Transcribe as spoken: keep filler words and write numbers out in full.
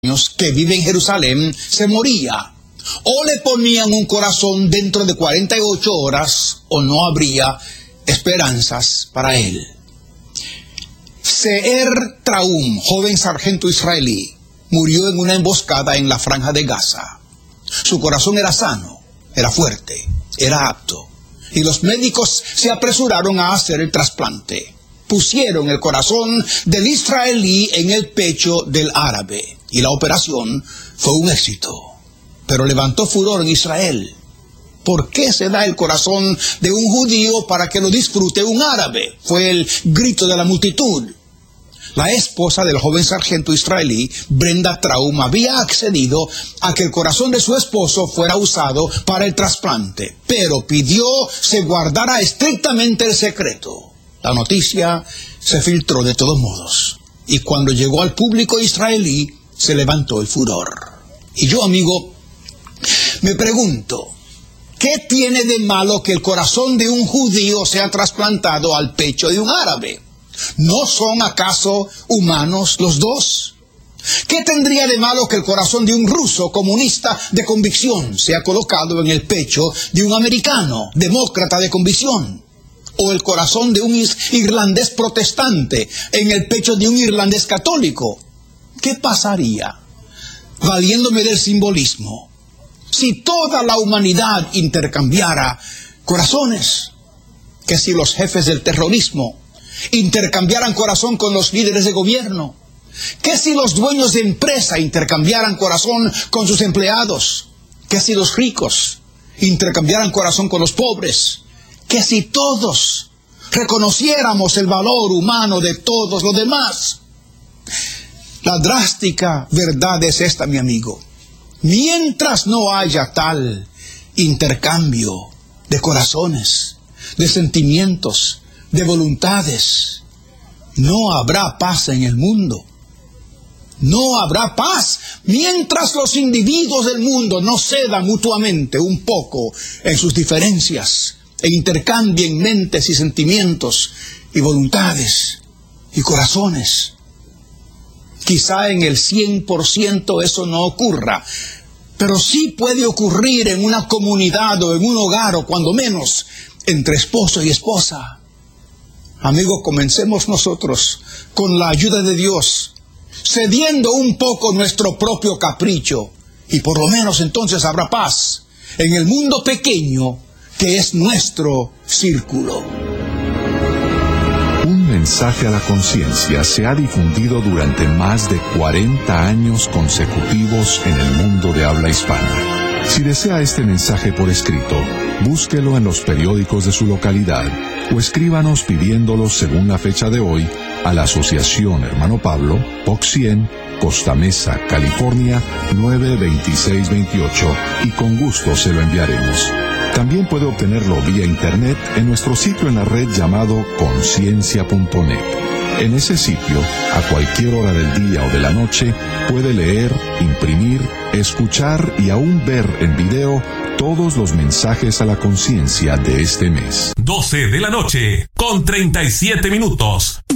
que vive en Jerusalén se moría. O le ponían un corazón dentro de cuarenta y ocho horas o no habría esperanzas para él. Seher Traum, joven sargento israelí, murió en una emboscada en la franja de Gaza. Su corazón era sano, era fuerte, era apto, y los médicos se apresuraron a hacer el trasplante. Pusieron el corazón del israelí en el pecho del árabe, y la operación fue un éxito. Pero levantó furor en Israel. ¿Por qué se da el corazón de un judío para que lo disfrute un árabe? Fue el grito de la multitud. La esposa del joven sargento israelí, Brenda Traum, había accedido a que el corazón de su esposo fuera usado para el trasplante, pero pidió se guardara estrictamente el secreto. La noticia se filtró de todos modos, y cuando llegó al público israelí, se levantó el furor. Y yo, amigo, me pregunto, ¿qué tiene de malo que el corazón de un judío sea trasplantado al pecho de un árabe? ¿No son acaso humanos los dos? ¿Qué tendría de malo que el corazón de un ruso comunista de convicción sea colocado en el pecho de un americano demócrata de convicción? ¿O el corazón de un irlandés protestante en el pecho de un irlandés católico? ¿Qué pasaría, valiéndome del simbolismo, si toda la humanidad intercambiara corazones? ¿Que si los jefes del terrorismo intercambiaran corazón con los líderes de gobierno? ¿Que si los dueños de empresa intercambiaran corazón con sus empleados? ¿Que si los ricos intercambiaran corazón con los pobres? ¿Que si todos reconociéramos el valor humano de todos los demás? La drástica verdad es esta, mi amigo. Mientras no haya tal intercambio de corazones, de sentimientos, de voluntades, no habrá paz en el mundo. No habrá paz mientras los individuos del mundo no cedan mutuamente un poco en sus diferencias e intercambien mentes y sentimientos y voluntades y corazones. Quizá en el cien por ciento eso no ocurra, pero sí puede ocurrir en una comunidad o en un hogar, o cuando menos entre esposo y esposa. Amigos, comencemos nosotros con la ayuda de Dios, cediendo un poco nuestro propio capricho, y por lo menos entonces habrá paz en el mundo pequeño que es nuestro círculo. Un mensaje a la conciencia se ha difundido durante más de cuarenta años consecutivos en el mundo de habla hispana. Si desea este mensaje por escrito, búsquelo en los periódicos de su localidad o escríbanos pidiéndolo según la fecha de hoy a la Asociación Hermano Pablo, P O C cien, Costa Mesa, California, nueve veintiséis veintiocho, y con gusto se lo enviaremos. También puede obtenerlo vía internet en nuestro sitio en la red llamado conciencia punto net. En ese sitio, a cualquier hora del día o de la noche, puede leer, imprimir, escuchar y aún ver en video todos los mensajes a la conciencia de este mes. doce de la noche, con treinta y siete minutos.